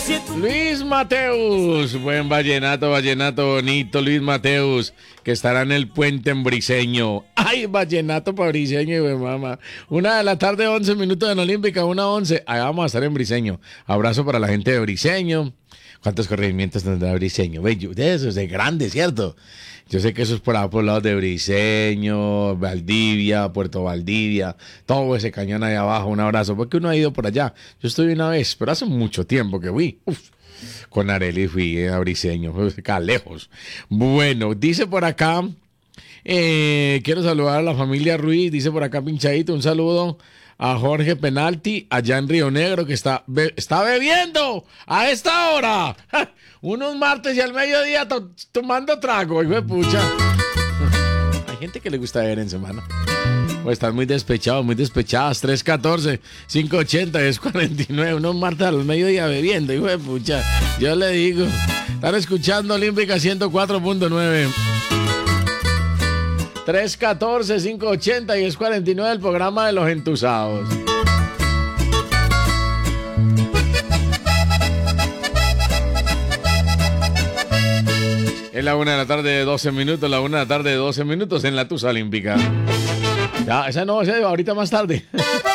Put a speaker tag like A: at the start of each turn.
A: Luis Mateus, buen vallenato bonito, Luis Mateus, que estará en el puente en Briseño. Ay, vallenato para Briseño, y mamá. 1:00 p.m, 11 minutos en Olímpica, 1:11. Ahí vamos a estar en Briseño. Abrazo para la gente de Briseño. ¿Cuántos corregimientos tendrá Briseño? Bello, de esos, de grande, ¿cierto? Yo sé que eso es por ahí, por los lados de Briseño, Valdivia, Puerto Valdivia, todo ese cañón ahí abajo. Un abrazo, porque uno ha ido por allá. Yo estuve una vez, pero hace mucho tiempo que fui. Con Arely fui a Briseño, acá lejos. Bueno, dice por acá, quiero saludar a la familia Ruiz, dice por acá pinchadito, un saludo a Jorge Penalti, allá en Río Negro, que está bebiendo a esta hora. Unos martes y al mediodía tomando trago, hijo de pucha. Hay gente que le gusta beber en semana. O están muy despechados, muy despechadas. 314-580-1049. Unos martes al mediodía bebiendo, hijo de pucha. Yo le digo. Están escuchando Olímpica 104.9. 314-580-1049, el programa de los entusados. Es la 1:00 p.m, 12 minutos, la 1:00 p.m, 12 minutos en la Tusa Olímpica. Ya, esa no, esa ahorita más tarde.